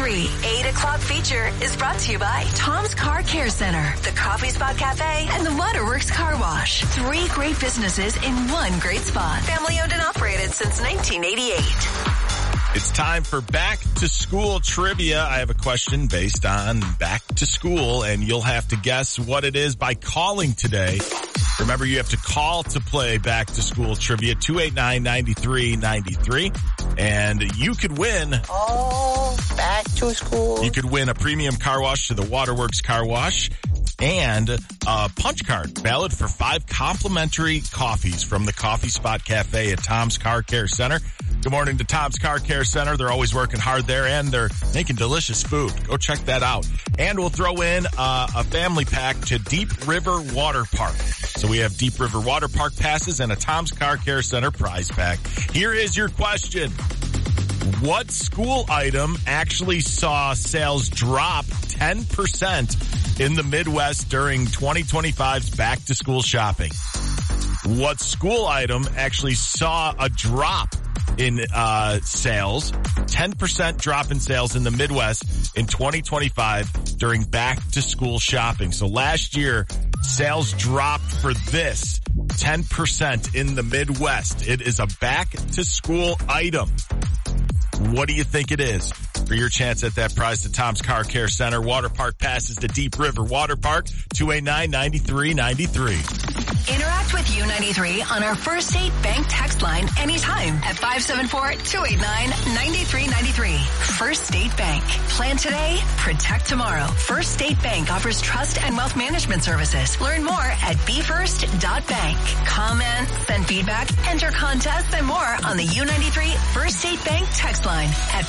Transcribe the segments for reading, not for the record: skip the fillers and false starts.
U93 8 o'clock feature is brought to you by Tom's Car Care Center, the Coffee Spot Cafe, and the Waterworks Car Wash. 3 great businesses in one great spot. Family owned and operated since 1988. It's time for back to school trivia. I have a question based on back to school, and you'll have to guess what it is by calling today. Remember, you have to call to play back to school trivia, 289-9393, and you could win. Oh, back to school. You could win a premium car wash to the Waterworks Car Wash and a punch card valid for 5 complimentary coffees from the Coffee Spot Cafe at Tom's Car Care Center. Good morning to Tom's Car Care Center. They're always working hard there, and they're making delicious food. Go check that out. And we'll throw in a family pack to Deep River Water Park. So we have Deep River Water Park passes and a Tom's Car Care Center prize pack. Here is your question. What school item actually saw sales drop 10% in the Midwest during 2025's back-to-school shopping? What school item actually saw a drop in sales, 10% drop in sales in the Midwest in 2025 during back-to-school shopping? So last year, sales dropped for this 10% in the Midwest. It is a back-to-school item. What do you think it is? For your chance at that prize to Tom's Car Care Center, Water Park passes to Deep River Water Park, 289-9393. Interact with U93 on our First State Bank text line anytime at 574-289-9393. First State Bank. Plan today, protect tomorrow. First State Bank offers trust and wealth management services. Learn more at befirst.bank. Comment, send feedback, enter contests, and more on the U93 First State Bank text line at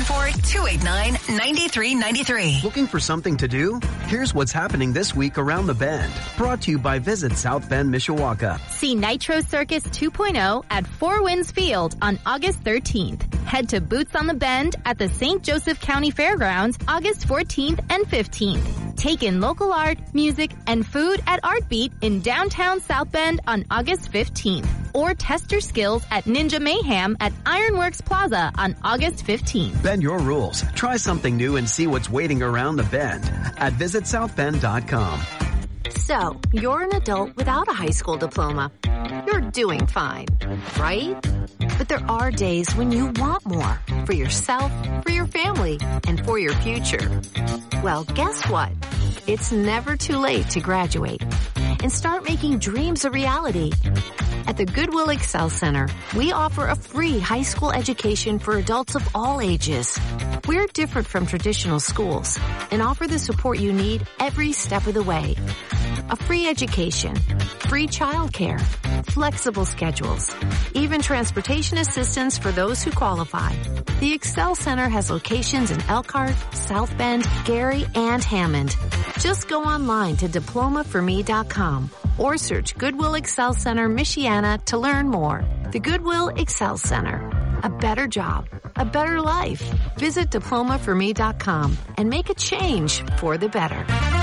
574-289-9393. Looking for something to do? Here's what's happening this week around the Bend. Brought to you by Visit South Bend, Mishawaka. See Nitro Circus 2.0 at Four Winds Field on August 13th. Head to Boots on the Bend at the St. Joseph County Fairgrounds August 14th and 15th. Take in local art, music, and food at Artbeat in downtown South Bend on August 15th. Or test your skills at Ninja Mayhem at Ironworks Plaza on August 15th. Bend your rules. Try something new and see what's waiting around the Bend at visitsouthbend.com. So, you're an adult without a high school diploma. You're doing fine, right? But there are days when you want more for yourself, for your family, and for your future. Well, guess what? It's never too late to graduate and start making dreams a reality. At the Goodwill Excel Center, we offer a free high school education for adults of all ages. We're different from traditional schools and offer the support you need every step of the way. A free education, free childcare, flexible schedules, even transportation assistance for those who qualify. The Excel Center has locations in Elkhart, South Bend, Gary, and Hammond. Just go online to diplomaforme.com or search Goodwill Excel Center, Michiana to learn more. The Goodwill Excel Center. A better job, a better life. Visit diplomaforme.com and make a change for the better.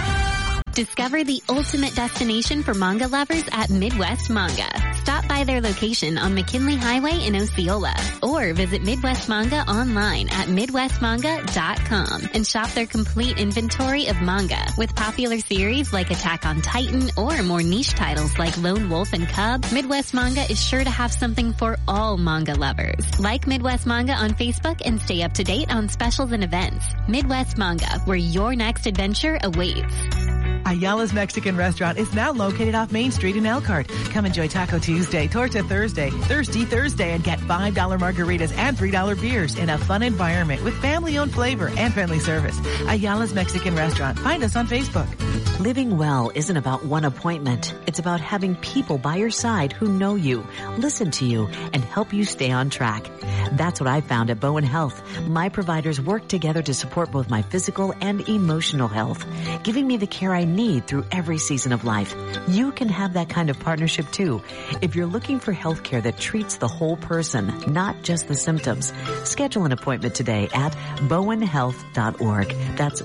Discover the ultimate destination for manga lovers at Midwest Manga. Stop by their location on McKinley Highway in Osceola or visit Midwest Manga online at midwestmanga.com and shop their complete inventory of manga with popular series like Attack on Titan or more niche titles like Lone Wolf and Cub. Midwest Manga is sure to have something for all manga lovers. Like Midwest Manga on Facebook and stay up to date on specials and events. Midwest Manga, where your next adventure awaits. Ayala's Mexican Restaurant is now located off Main Street in Elkhart. Come enjoy Taco Tuesday, Torta Thursday, Thirsty Thursday, and get $5 margaritas and $3 beers in a fun environment with family-owned flavor and friendly service. Ayala's Mexican Restaurant. Find us on Facebook. Living well isn't about one appointment. It's about having people by your side who know you, listen to you, and help you stay on track. That's what I found at Bowen Health. My providers work together to support both my physical and emotional health, giving me the care I need through every season of life. You can have that kind of partnership too. If you're looking for health care that treats the whole person, not just the symptoms, schedule an appointment today at bowenhealth.org. That's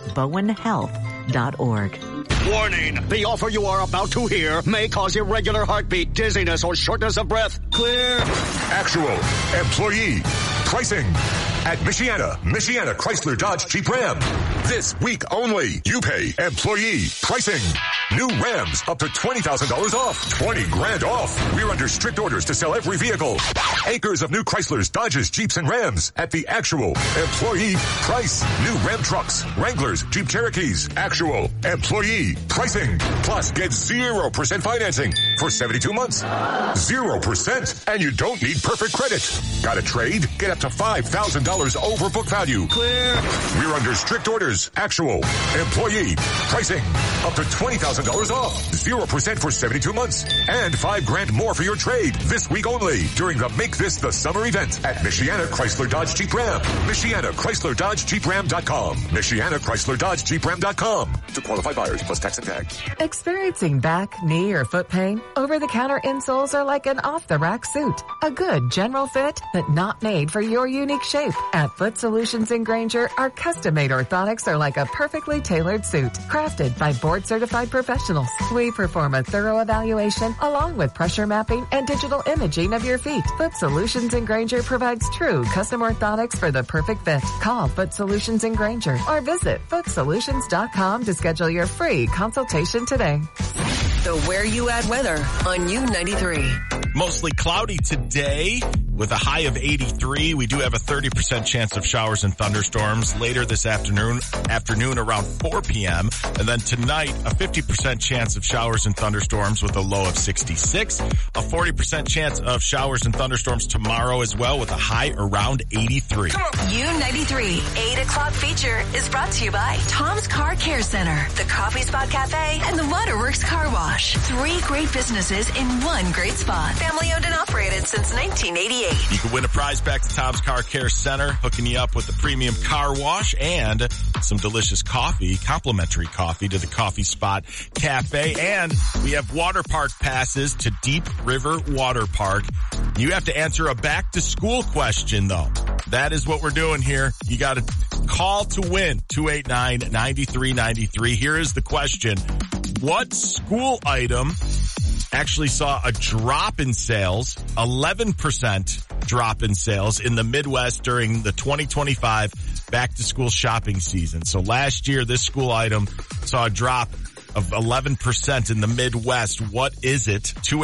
bowenhealth.org. Warning! The offer you are about to hear may cause irregular heartbeat, dizziness, or shortness of breath. Clear. Actual employee pricing. at Michiana Chrysler Dodge Jeep Ram. This week only, you pay employee pricing. New Rams up to $20,000 off. 20 grand off. We're under strict orders to sell every vehicle. Acres of new Chryslers, Dodges, Jeeps, and Rams at the actual employee price. New Ram trucks, Wranglers, Jeep Cherokees, actual employee pricing. Plus, get 0% financing for 72 months. 0%. And you don't need perfect credit. Got a trade? Get up to $5,000 over book value. Clear. We're under strict orders. Actual employee pricing. Up to $20,000 off. 0% for 72 months. And $5 grand more for your trade. This week only during the Make This the Summer event at Michiana Chrysler Dodge Jeep Ram. Michiana Chrysler Dodge Jeep Ram.com. Michiana Chrysler Dodge Jeep Ram.com. To qualified buyers plus tax and tag. Experiencing back, knee, or foot pain? Over-the-counter insoles are like an off-the-rack suit. A good general fit, but not made for your unique shape. At Foot Solutions in Granger, our custom-made orthotics are like a perfectly tailored suit, crafted by board-certified professionals. We perform a thorough evaluation along with pressure mapping and digital imaging of your feet. Foot Solutions in Granger provides true custom orthotics for the perfect fit. Call Foot Solutions in Granger or visit footsolutions.com to schedule your free consultation today. The Where You At weather on U93. Mostly cloudy today with a high of 83. We do have a 30% chance of showers and thunderstorms later this afternoon around 4 p.m. And then tonight, a 50% chance of showers and thunderstorms with a low of 66. A 40% chance of showers and thunderstorms tomorrow as well with a high around 83. U93 8 o'clock feature is brought to you by Tom's Car Care Center, the Coffee Spot Cafe, and the Waterworks Car Wash. 3 great businesses in one great spot. Family owned and operated since 1988. You can win a prize back to Tom's Car Care Center, hooking you up with a premium car wash and some delicious coffee, complimentary coffee to the Coffee Spot Cafe. And we have water park passes to Deep River Water Park. You have to answer a back to school question though. That is what we're doing here. You got to call to win 289-9393. Here is the question. What school item actually saw a drop in sales, 11% drop in sales in the Midwest during the 2025 back-to-school shopping season? So last year, this school item saw a drop of 11% in the Midwest. What is it?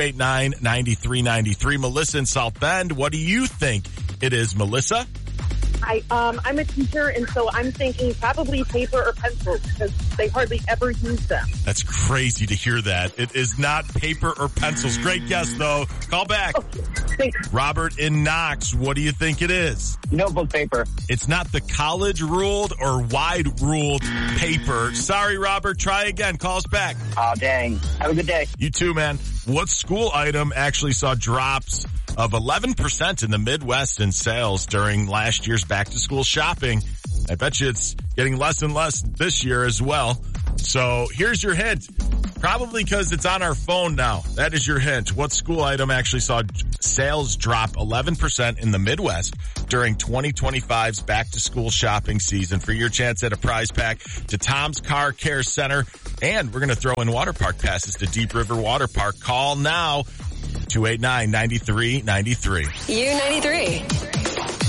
289-9393. Melissa in South Bend, what do you think it is, Melissa? I'm a teacher, and so I'm thinking probably paper or pencils because they hardly ever use them. That's crazy to hear that. It is not paper or pencils. Great guess, though. Call back. Okay, thanks. Robert in Knox, what do you think it is? Notebook paper. It's not the college ruled or wide ruled paper. Sorry, Robert. Try again. Call us back. Oh, dang. Have a good day. You too, man. What school item actually saw drops of 11% in the Midwest in sales during last year's back-to-school shopping? I bet you it's getting less and less this year as well. So here's your hint. Probably because it's on our phone now. That is your hint. What school item actually saw sales drop 11% in the Midwest during 2025's back-to-school shopping season? For your chance at a prize pack to Tom's Car Care Center. And we're going to throw in water park passes to Deep River Water Park. Call now. 289-9393. U93.